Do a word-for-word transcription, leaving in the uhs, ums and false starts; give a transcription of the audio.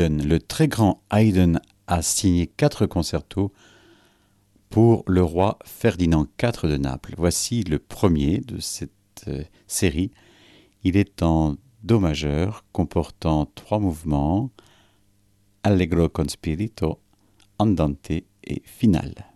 Le très grand Haydn a signé quatre concertos pour le roi Ferdinand quatre de Naples. Voici le premier de cette euh, série. Il est en do majeur, comportant trois mouvements, Allegro con spirito, Andante et Finale.